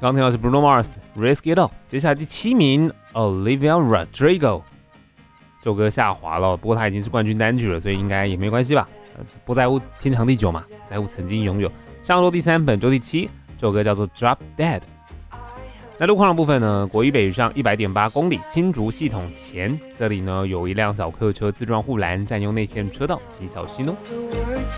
刚听到是 Bruno Mars Risk It All， 接下来第7名 Olivia Rodrigo， 这首歌下滑了，不过它已经是冠军单曲了，所以应该也没关系吧，不在乎天长地久嘛，在乎曾经拥有。上周第3，本周第7，这首歌叫做 Drop Dead。那路况的部分呢，国一北上 100.8 公里，新竹系统前，这里呢有一辆小客车自撞护栏，占用内线车道，请小心哦。